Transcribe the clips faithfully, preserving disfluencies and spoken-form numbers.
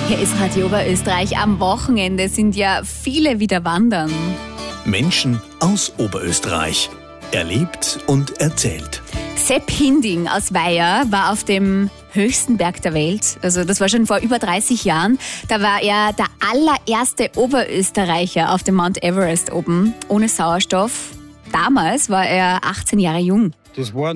Hier ist Radio Oberösterreich. Am Wochenende sind ja viele wieder wandern. Menschen aus Oberösterreich. Erlebt und erzählt. Sepp Hinding aus Weiher war auf dem höchsten Berg der Welt. Also das war schon vor über dreißig Jahren. Da war er der allererste Oberösterreicher auf dem Mount Everest oben, ohne Sauerstoff. Damals war er achtzehn Jahre jung. Das war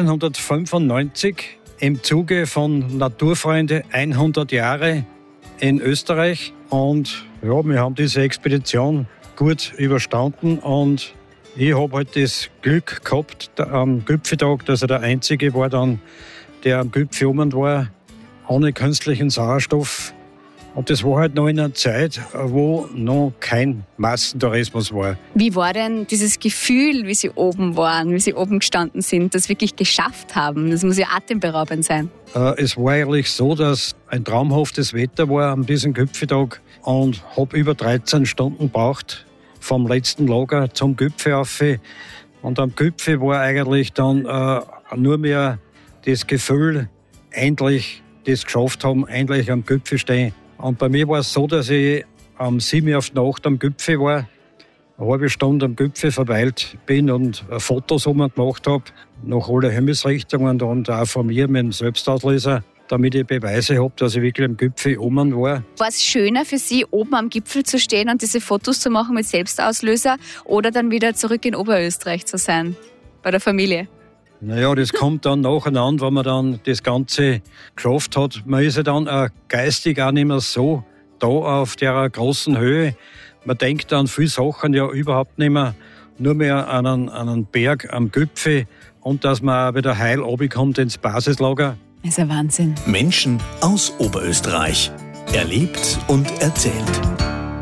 neunzehnhundertfünfundneunzig im Zuge von Naturfreunde hundert Jahre in Österreich. Und ja, wir haben diese Expedition gut überstanden und ich habe halt das Glück gehabt am Gipfeltag, dass er der Einzige war, dann, der am Gipfel oben war, ohne künstlichen Sauerstoff. Und das war halt noch in einer Zeit, wo noch kein Massentourismus war. Wie war denn dieses Gefühl, wie Sie oben waren, wie Sie oben gestanden sind, das wirklich geschafft haben? Das muss ja atemberaubend sein. Äh, es war eigentlich so, dass ein traumhaftes Wetter war an diesem Gipfeltag und habe über dreizehn Stunden gebraucht vom letzten Lager zum Gipfel rauf. Und am Gipfel war eigentlich dann äh, nur mehr das Gefühl, endlich das geschafft haben, endlich am Gipfel stehen. Und bei mir war es so, dass ich um sieben Uhr auf die Nacht am Gipfel war, eine halbe Stunde am Gipfel verweilt bin und Fotos gemacht habe, nach allen Himmelsrichtungen und auch von mir mit dem Selbstauslöser, damit ich Beweise habe, dass ich wirklich am Gipfel oben war. War es schöner für Sie, oben am Gipfel zu stehen und diese Fotos zu machen mit Selbstauslöser oder dann wieder zurück in Oberösterreich zu sein, bei der Familie? Naja, das kommt dann nacheinander, wenn man dann das Ganze geschafft hat. Man ist ja dann auch geistig auch nicht mehr so da auf der großen Höhe. Man denkt an viele Sachen ja überhaupt nicht mehr, nur mehr an einen, an einen Berg am Gipfel und dass man auch wieder heil runterkommt ins Basislager. Das ist ein Wahnsinn. Menschen aus Oberösterreich. Erlebt und erzählt.